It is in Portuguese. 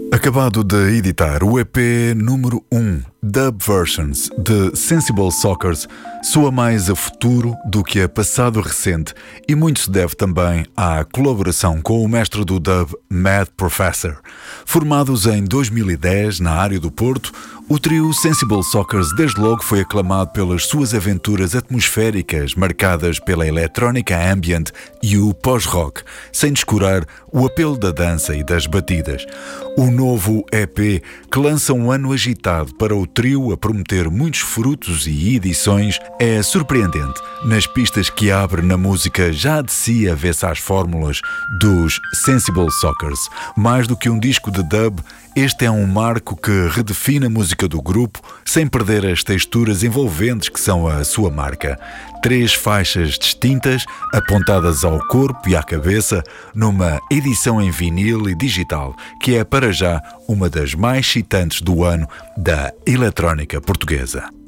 Acabado de editar o EP número 1, Dub Versions, de Sensible Sockers, soa mais a futuro do que a passado recente e muito se deve também à colaboração com o mestre do dub Mad Professor. Formados em 2010 na área do Porto, o trio Sensible Sockers desde logo foi aclamado pelas suas aventuras atmosféricas marcadas pela eletrónica ambient e o pós-rock, sem descurar o apelo da dança e das batidas. O novo EP, que lança um ano agitado para o trio a prometer muitos frutos e edições, é surpreendente. Nas pistas que abre na música já de si avessa às fórmulas dos Sensible Sockers. Mais do que um disco de dub, este é um marco que redefine a música do grupo sem perder as texturas envolventes que são a sua marca. 3 faixas distintas, apontadas ao corpo e à cabeça, numa edição em vinil e digital, que é para já uma das mais excitantes do ano da eletrónica portuguesa.